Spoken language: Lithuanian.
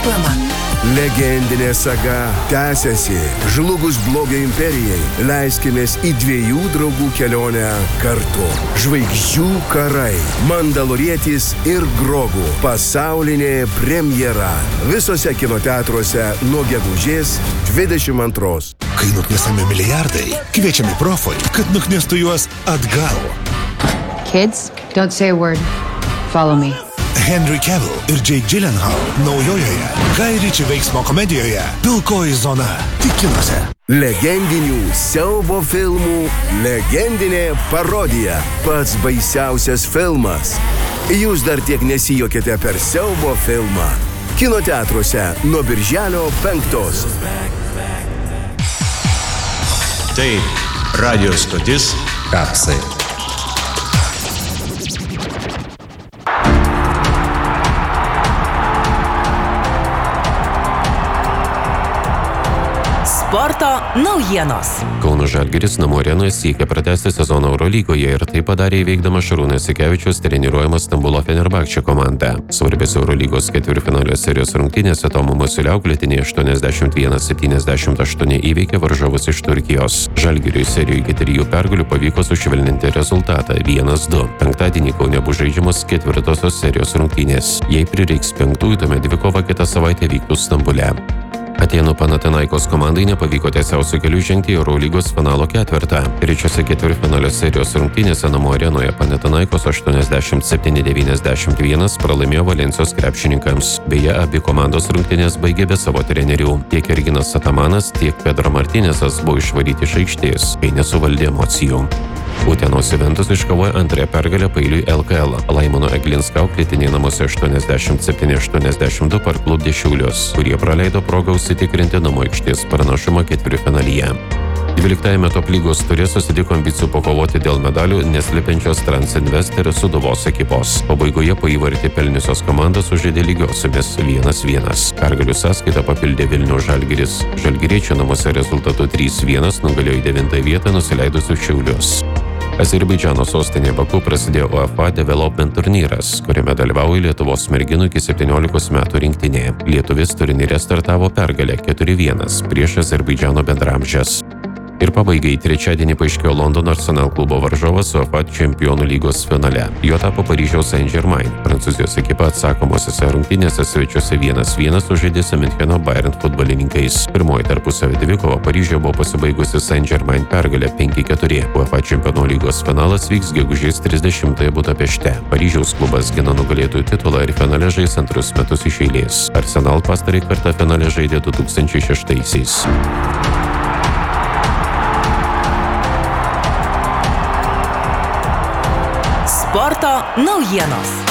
Reklama. Legendinė saga tęsiasi. Žlugus blogio imperijai, leiskimės į dviejų draugų kelionę kartu. Žvaigždžių karai, Mandalorietis ir Grogu. Pasaulinė premjera. Visose kinoteatruose nuo gegužės 22. Kai nuknesami milijardai, kviečiami profai, kad nuknestų juos atgal. Kids, don't say a word. Follow me. Henry Cavill ir Jake Gyllenhaal naujojoje Guy Ritchie veiksmo komedijoje Pilkoji zona. Tik kinuose. Legendinių siaubo filmų legendinė parodija. Pats baisiausias filmas. Jūs dar tiek nesijokėte per siaubo filmą. Kinoteatruose nuo birželio 5. Tai radio stotis Kapsai. Sporto naujienos. Kauno Žalgiris namų arenoje siekia pratęsti sezoną Eurolygoje ir tai padarė įveikdamas Šarūno Jasikevičiaus treniruojamą Stambulo Fenerbahče komandą. Svarbios Eurolygos ketvirtfinalio serijos rungtynėse Tomo Masiulio auklėtiniai 81-78 įveikė varžovus iš Turkijos. Žalgiriui serijoje iki 3 pergalių pavyko sušvelninti rezultatą 1-2. Penktadienį Kaune bus žaidžiamos ketvirtosios serijos rungtynės. Jei prireiks 5, tuomet dvikova kitą savaitę vyktų Stambule. Atėnų Panathinaikos komandai nepavyko tiesiausiu keliu žengti į Eurolygos finalo ketvertą. Trečiose ketvirtfinalio serijos rungtynėse namų arenoje Panathinaikos 87-91 pralaimėjo Valensijos krepšininkams. Beje, abi komandos rungtynės baigė be savo trenerių. Tiek Erginas Satamanas, tiek Pedro Martinezas buvo išvaryti iš aikštės, kai nesuvaldė emocijų. Utenos Juventus iškovojo antrąją pergalę paeiliui LKL. Laimono Eglinsko auklėtiniai namuose 87-82 parklupdė Šiaulius, kurie praleido progą užsitikrinti namų aikštės pranašumą ketvirtfinalyje. 12-ame top lygos ture susitiko ambicijų pakovoti dėl medalių neslepiančios Transinvest ir Sūduvos ekipos. Pabaigoje po įvartį pelniusios komandos sužaidė lygiosiomis 1-1. Pergalių sąskaitą papildė Vilniaus Žalgiris. Žalgiriečio namuose rezultatu 3-1 nugalėjo į 9 vietą nusileidusius Šiaulius. Azerbaidžano sostinėje Baku prasidėjo UEFA Development turnyras, kuriame dalyvauja Lietuvos merginų iki 17 metų rinktinė. Lietuvės turnyre startavo pergalę 4-1 prieš Azerbaidžano bendramžes. Ir pabaigai trečiadienį paaiškėjo Londono Arsenal klubo varžovas UEFA Čempionų lygos finale. Jo tapo Paryžiaus Saint-Germain. Prancūzijos ekipa atsakomosiose rungtynėse svečiuose 1-1 sužaidė su Miuncheno Bayern futbolininkais. Pirmoji tarpusavio dvikova Paryžiuje buvo pasibaigusi Saint-Germain pergalė 5-4. UEFA Čempionų lygos finalas vyks gegužės 30 Budapešte. Paryžiaus klubas gina nugalėtojų titulą ir finale žais antrus metus iš eilės. Arsenal pastarąjį kartą finale žaidė 2006-aisiais. Sporto naujienos.